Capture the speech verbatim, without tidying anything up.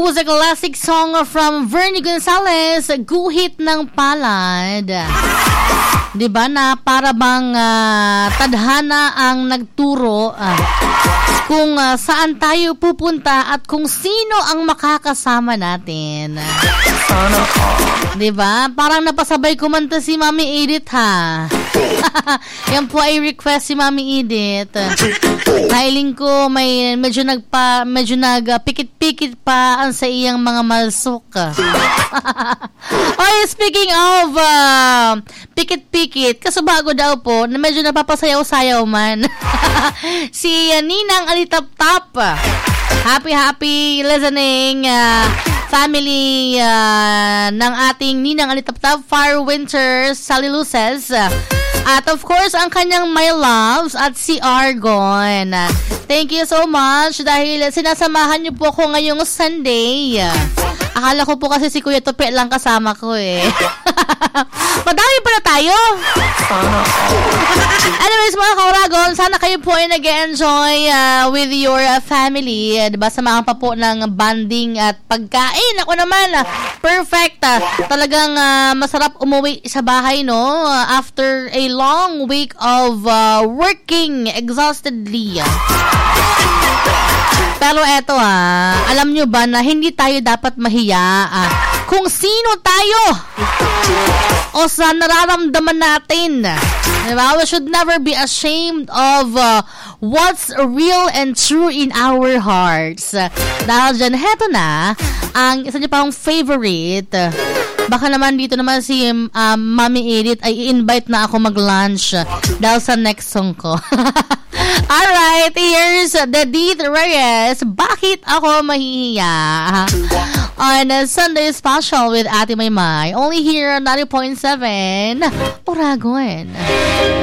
was a classic song from Vernie Gonzalez, Guhit ng Palad. Diba na para bang uh, tadhana ang nagturo uh, kung uh, saan tayo pupunta at kung sino ang makakasama natin. Diba? Parang napasabay kumanta si Mami Edith, ha? Yan po ay request si Mami Edith. Nailing ko may medyo nagpa medyo nag uh, pikit-pikit pa ang sa iyang mga malsok. Oy, speaking of uh, pikit-pikit, kaso bago daw po na medyo napapasayaw-sayaw man. Si uh, Ninang Alitap-Tap. Happy happy listening uh, family uh, ng ating Ninang Alitap-Tap, Fire Winters, Sally Luces. At of course, ang kanyang My Loves at si Argon. Thank you so much dahil sinasamahan niyo po ako ngayong Sunday. Akala ko po kasi si Kuya Tope lang kasama ko eh. Madami pa na tayo. Anyways, mga kauragon, sana kayo po ay nag-enjoy uh, with your uh, family. Uh, diba, samahan pa po ng banding at pagkain. Ako naman, uh, perfect. Uh, talagang uh, masarap umuwi sa bahay, no? Uh, after a long week of uh, working exhaustedly. Pero eto ah, alam nyo ba na hindi tayo dapat mahiya ah, kung sino tayo o sa nararamdaman natin. Diba? We should never be ashamed of uh, what's real and true in our hearts. Dahil dyan, heto na ang isa niyo pang favorite. Baka naman dito naman si um, Mami Edith ay i-invite na ako mag-lunch dahil sa next song ko. Alright, here's the Deeth Reyes. Bakit ako mahihiya? On a Sunday special with Ate Maymay. Only here on ninety point seven Oragon.